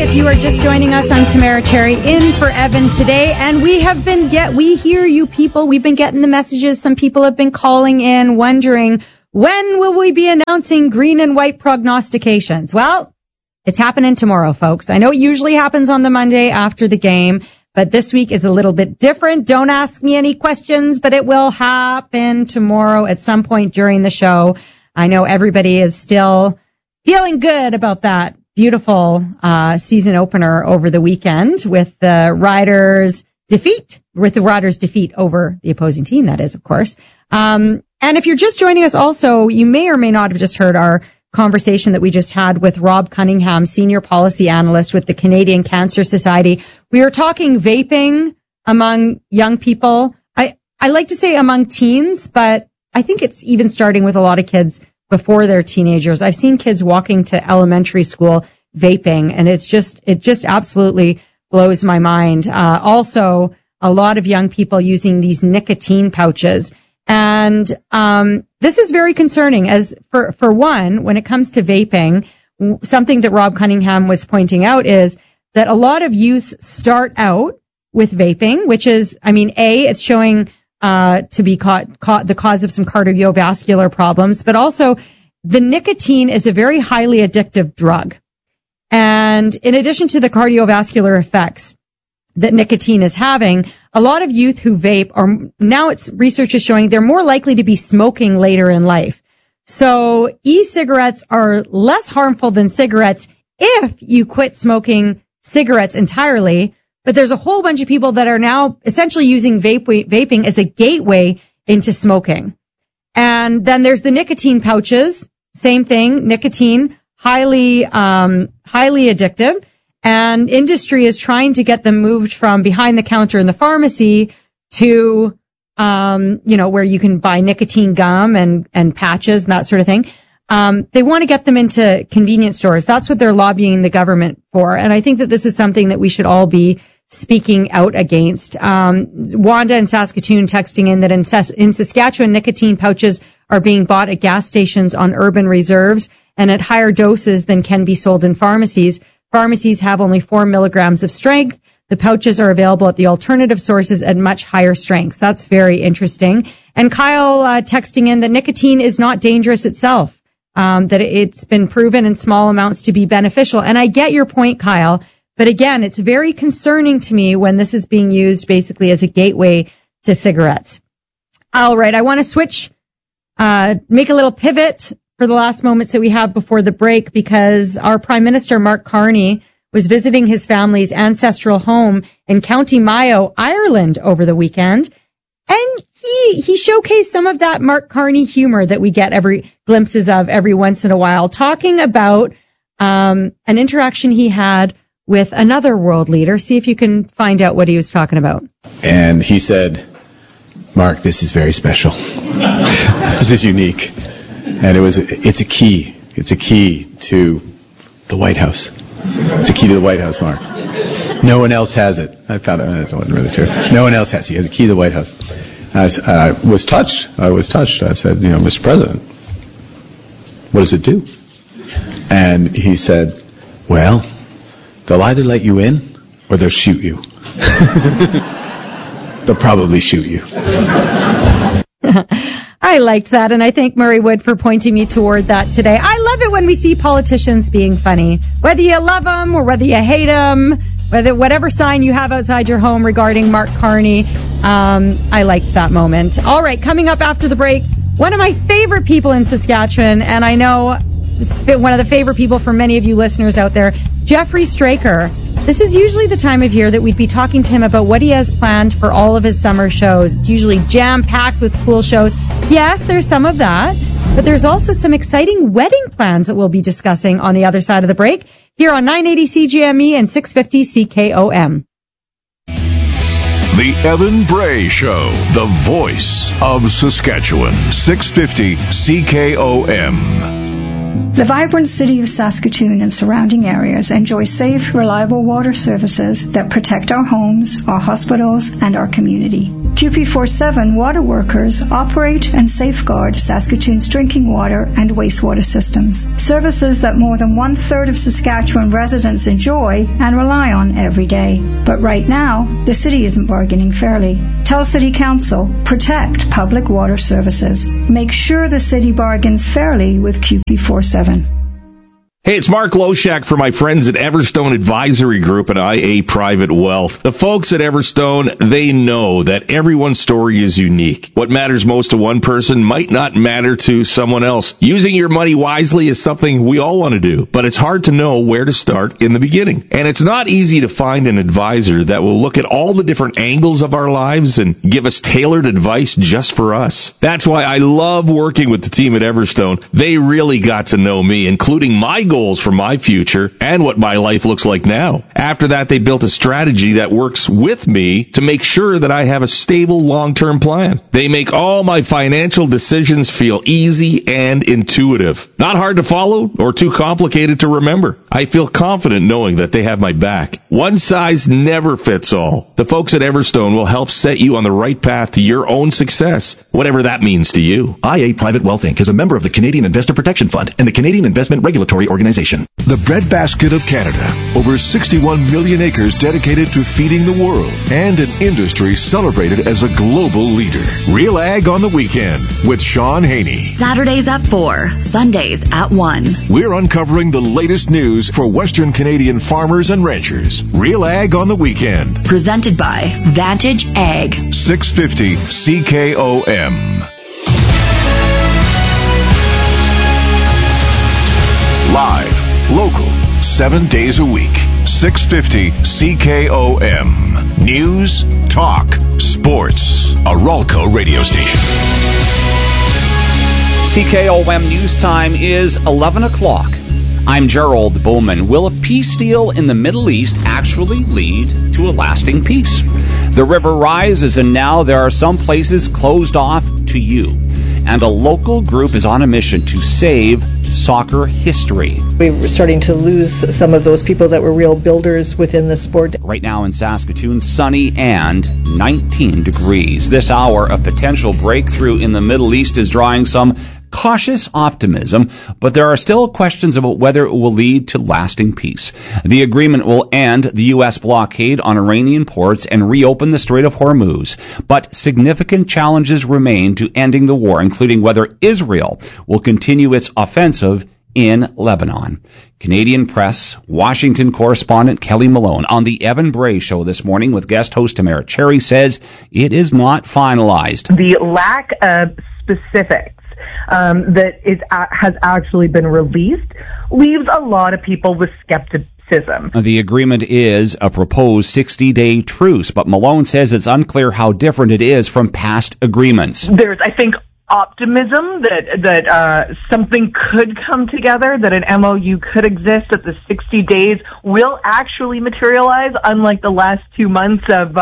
If you are just joining us, I'm Tamara Cherry in for Evan today, and we hear you people. We've been getting the messages. Some people have been calling in wondering, when will we be announcing green and white prognostications? Well, it's happening tomorrow, folks. I know it usually happens on the Monday after the game, but this week is a little bit different. Don't ask me any questions, but it will happen tomorrow at some point during the show. I know everybody is still feeling good about that beautiful season opener over the weekend with the Riders' defeat over the opposing team, that is, of course. And if you're just joining us also, you may or may not have just heard our conversation that we just had with Rob Cunningham, Senior Policy Analyst with the Canadian Cancer Society. We are talking vaping among young people. I like to say among teens, but I think it's even starting with a lot of kids before they're teenagers. I've seen kids walking to elementary school vaping, and it just absolutely blows my mind. Also, a lot of young people using these nicotine pouches. And this is very concerning, as for one, when it comes to vaping, something that Rob Cunningham was pointing out is that a lot of youth start out with vaping, which is, it's showing to be the cause of some cardiovascular problems, but also the nicotine is a very highly addictive drug. And in addition to the cardiovascular effects that nicotine is having, a lot of youth who vape research is showing they're more likely to be smoking later in life. So e-cigarettes are less harmful than cigarettes if you quit smoking cigarettes entirely. But there's a whole bunch of people that are now essentially using vaping as a gateway into smoking. And then there's the nicotine pouches. Same thing, nicotine, highly addictive. And industry is trying to get them moved from behind the counter in the pharmacy to, where you can buy nicotine gum and patches and that sort of thing. They want to get them into convenience stores. That's what they're lobbying the government for. And I think that this is something that we should all be speaking out against. Wanda in Saskatoon texting in that in Saskatchewan, nicotine pouches are being bought at gas stations on urban reserves and at higher doses than can be sold in pharmacies. Pharmacies have only 4 milligrams of strength. The pouches are available at the alternative sources at much higher strengths. That's very interesting. And Kyle texting in that nicotine is not dangerous itself, that it's been proven in small amounts to be beneficial. And I get your point, Kyle. But again, it's very concerning to me when this is being used basically as a gateway to cigarettes. All right, I want to switch, make a little pivot for the last moments that we have before the break, because our Prime Minister, Mark Carney, was visiting his family's ancestral home in County Mayo, Ireland over the weekend. And he showcased some of that Mark Carney humor that we get glimpses of every once in a while, talking about an interaction he had with another world leader. See if you can find out what he was talking about. And he said, Mark, this is very special. This is unique. And it's a key. It's a key to the White House. It's a key to the White House, Mark. No one else has it. I found it. That wasn't really true. No one else has it. He has a key to the White House. I was touched. I said, Mr. President, what does it do? And he said, well, they'll either let you in or they'll shoot you. They'll probably shoot you. I liked that, and I thank Murray Wood for pointing me toward that today. I love it when we see politicians being funny. Whether you love them or whether you hate them, whatever sign you have outside your home regarding Mark Carney, I liked that moment. All right, coming up after the break, one of my favorite people in Saskatchewan, and I know one of the favorite people for many of you listeners out there, Jeffrey Straker. This is usually the time of year that we'd be talking to him about what he has planned for all of his summer shows. It's usually jam-packed with cool shows. Yes, there's some of that, but there's also some exciting wedding plans that we'll be discussing on the other side of the break here on 980 CJME and 650 CKOM. The Evan Bray Show, the voice of Saskatchewan, 650 CKOM. The vibrant city of Saskatoon and surrounding areas enjoy safe, reliable water services that protect our homes, our hospitals, and our community. QP47 water workers operate and safeguard Saskatoon's drinking water and wastewater systems, services that more than one-third of Saskatchewan residents enjoy and rely on every day. But right now, the city isn't bargaining fairly. Tell City Council, protect public water services. Make sure the city bargains fairly with QP47. Hey, it's Mark Loshak for my friends at Everstone Advisory Group and IA Private Wealth. The folks at Everstone, they know that everyone's story is unique. What matters most to one person might not matter to someone else. Using your money wisely is something we all want to do, but it's hard to know where to start in the beginning. And it's not easy to find an advisor that will look at all the different angles of our lives and give us tailored advice just for us. That's why I love working with the team at Everstone. They really got to know me, including my goals for my future and what my life looks like now. After that, they built a strategy that works with me to make sure that I have a stable long-term plan. They make all my financial decisions feel easy and intuitive. Not hard to follow or too complicated to remember. I feel confident knowing that they have my back. One size never fits all. The folks at Everstone will help set you on the right path to your own success, whatever that means to you. IA Private Wealth Inc. is a member of the Canadian Investor Protection Fund and the Canadian Investment Regulatory Organization. The Breadbasket of Canada. Over 61 million acres dedicated to feeding the world and an industry celebrated as a global leader. Real Ag on the Weekend with Sean Haney. Saturdays at 4, Sundays at 1. We're uncovering the latest news for Western Canadian farmers and ranchers. Real Ag on the Weekend. Presented by Vantage Ag. 650 CKOM. Live, local, 7 days a week. 650 CKOM. News, talk, sports. A Ralco radio station. CKOM News Time is 11 o'clock. I'm Gerald Bowman. Will a peace deal in the Middle East actually lead to a lasting peace? The river rises, and now there are some places closed off to you. And a local group is on a mission to save soccer history. We were starting to lose some of those people that were real builders within the sport. Right now in Saskatoon, sunny and 19 degrees. This hour, a potential breakthrough in the Middle East is drawing some cautious optimism, but there are still questions about whether it will lead to lasting peace. The agreement will end the U.S. blockade on Iranian ports and reopen the Strait of Hormuz, but significant challenges remain to ending the war, including whether Israel will continue its offensive in Lebanon. Canadian Press Washington correspondent Kelly Malone on the Evan Bray Show this morning with guest host Tamara Cherry says it is not finalized. The lack of specifics that has actually been released leaves a lot of people with skepticism. The agreement is a proposed 60-day truce, but Malone says it's unclear how different it is from past agreements. There's, I think, optimism that something could come together, that an MOU could exist, that the 60 days will actually materialize, unlike the last 2 months of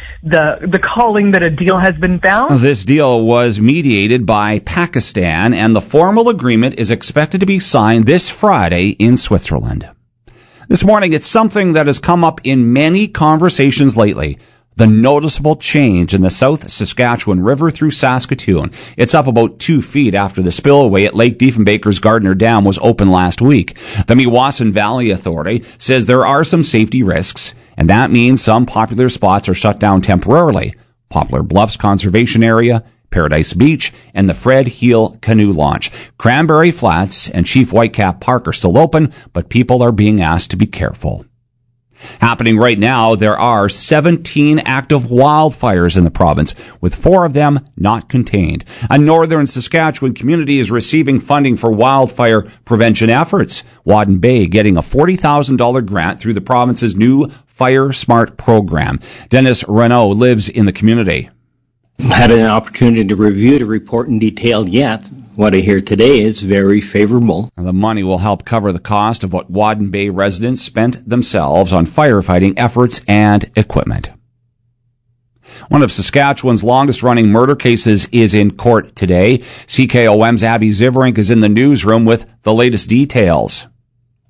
the calling that a deal has been found. This deal was mediated by Pakistan, and the formal agreement is expected to be signed this Friday in Switzerland. This morning, it's something that has come up in many conversations lately. The noticeable change in the South Saskatchewan River through Saskatoon. It's up about 2 feet after the spillway at Lake Diefenbaker's Gardner Dam was open last week. The Meewasin Valley Authority says there are some safety risks, and that means some popular spots are shut down temporarily. Poplar Bluffs Conservation Area, Paradise Beach, and the Fred Heel Canoe Launch. Cranberry Flats and Chief Whitecap Park are still open, but people are being asked to be careful. Happening right now, there are 17 active wildfires in the province, with 4 of them not contained. A northern Saskatchewan community is receiving funding for wildfire prevention efforts. Wadden Bay getting a $40,000 grant through the province's new Fire Smart program. Dennis Renault lives in the community. Had an opportunity to review the report in detail yet. What I hear today is very favorable. The money will help cover the cost of what Wadden Bay residents spent themselves on firefighting efforts and equipment. One of Saskatchewan's longest-running murder cases is in court today. CKOM's Abby Ziverink is in the newsroom with the latest details.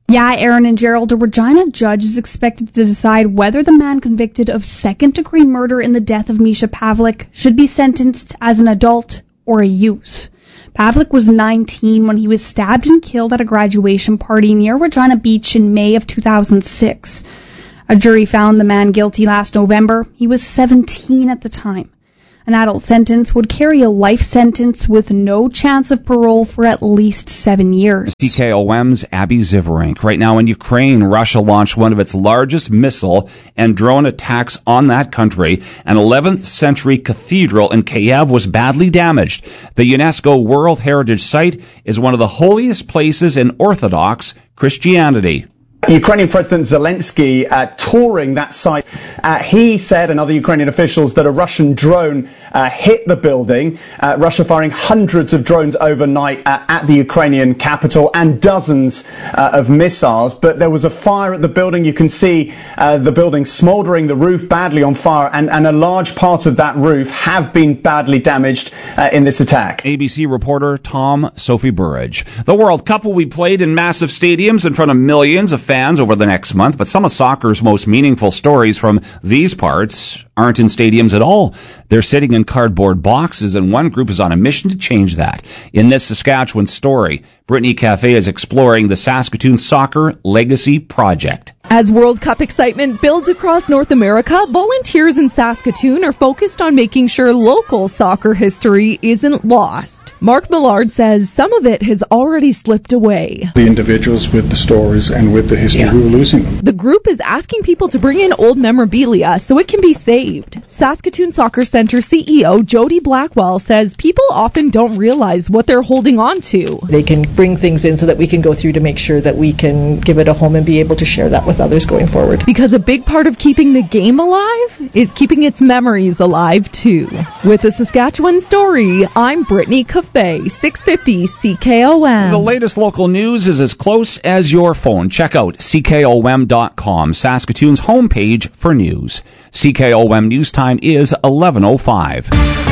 Yeah, Aaron and Gerald, a Regina judge is expected to decide whether the man convicted of second-degree murder in the death of Misha Pavlik should be sentenced as an adult or a youth. Pavlik was 19 when he was stabbed and killed at a graduation party near Regina Beach in May of 2006. A jury found the man guilty last November. He was 17 at the time. An adult sentence would carry a life sentence with no chance of parole for at least 7 years. CKOM's Abby Zivarenko. Right now in Ukraine, Russia launched one of its largest missile and drone attacks on that country. An 11th century cathedral in Kiev was badly damaged. The UNESCO World Heritage Site is one of the holiest places in Orthodox Christianity. Ukrainian President Zelensky touring that site. He said, and other Ukrainian officials, that a Russian drone hit the building. Russia firing hundreds of drones overnight at the Ukrainian capital and dozens of missiles. But there was a fire at the building. You can see the building smouldering, the roof badly on fire, and a large part of that roof have been badly damaged in this attack. ABC reporter Tom Sophie Burridge. The World Cup will be played in massive stadiums in front of millions of fans over the next month, but some of soccer's most meaningful stories from these parts aren't in stadiums at all. They're sitting in cardboard boxes, and one group is on a mission to change that. In this Saskatchewan story, Brittany Cafe is exploring the Saskatoon Soccer Legacy Project. As World Cup excitement builds across North America, volunteers in Saskatoon are focused on making sure local soccer history isn't lost. Mark Millard says some of it has already slipped away. The individuals with the stories and with the history, we were losing them. The group is asking people to bring in old memorabilia so it can be saved. Saskatoon Soccer Centre CEO Jody Blackwell says people often don't realize what they're holding on to. They can bring things in so that we can go through to make sure that we can give it a home and be able to share that with others going forward. Because a big part of keeping the game alive is keeping its memories alive too. With the Saskatchewan Story, I'm Brittany Cafe, 650 CKOM. The latest local news is as close as your phone. Check out CKOM.com, Saskatoon's homepage for news. CKOM news time is 11:05.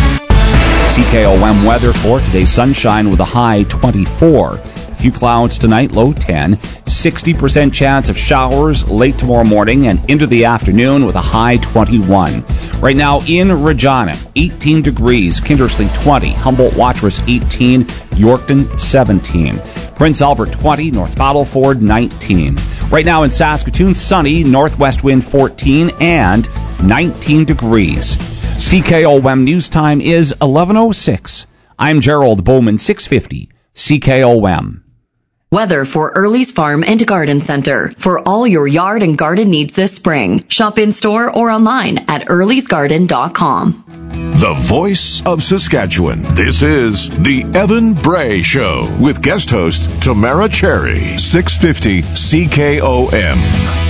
CKOM weather for today: sunshine with a high 24. Few clouds tonight, low 10. 60% chance of showers late tomorrow morning and into the afternoon with a high 21. Right now in Regina, 18 degrees. Kindersley 20. Humboldt Watrous 18. Yorkton 17. Prince Albert 20. North Battleford 19. Right now in Saskatoon, sunny. Northwest wind 14 and 19 degrees. CKOM news time is 11:06. I'm Gerald Bowman, 650 CKOM. Weather for Early's Farm and Garden Center. For all your yard and garden needs this spring. Shop in store or online at earlysgarden.com. The voice of Saskatchewan. This is the Evan Bray Show with guest host Tamara Cherry. 650 CKOM.